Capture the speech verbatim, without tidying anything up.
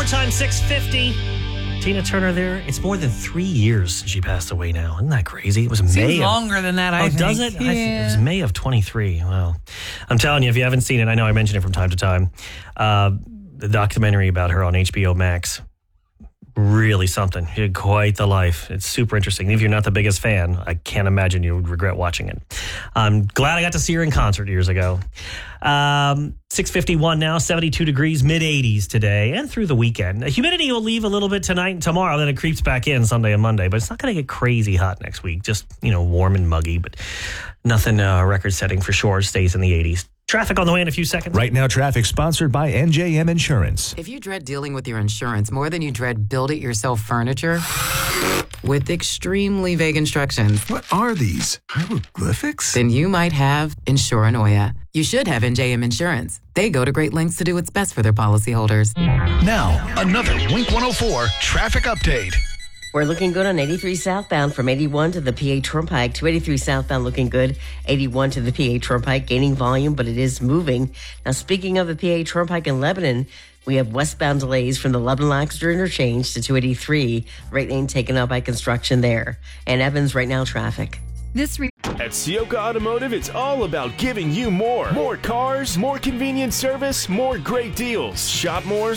Overtime six fifty. Tina Turner there. It's more than three years since she passed away now. Isn't that crazy? It was Seems May. longer of, than that, I oh, think. does it? Yeah. I, it was May of twenty-three. Wow. I'm telling you, if you haven't seen it, I know I mention it from time to time. Uh, the documentary about her on H B O Max. Really something. She had quite the life. It's super interesting. If you're not the biggest fan, I can't imagine you would regret watching it. I'm glad I got to see her in concert years ago. Um, six fifty-one now, seventy-two degrees, mid eighties today and through the weekend. The humidity will leave a little bit tonight and tomorrow, then it creeps back in Sunday and Monday, but it's not going to get crazy hot next week. Just, you know, warm and muggy, but nothing uh, record setting for sure. Stays in the eighties. Traffic on the way in a few seconds. Right now, traffic sponsored by N J M Insurance. If you dread dealing with your insurance more than you dread build-it-yourself furniture, with extremely vague instructions, What are these? Hieroglyphics? then you might have Insuranoia. You should have N J M Insurance. They go to great lengths to do what's best for their policyholders. Now, another Wink one oh four traffic update. We're looking good on eighty-three southbound from eighty-one to the P A Turnpike. two eighty-three southbound looking good. eighty-one to the P A Turnpike gaining volume, but it is moving. Now, speaking of the P A Turnpike in Lebanon, we have westbound delays from the Lebanon-Lancaster interchange to two eighty-three. Right lane taken up by construction there. And Evans, right now, traffic. This re- At Sioka Automotive, it's all about giving you more. More cars, more convenient service, more great deals. Shop more,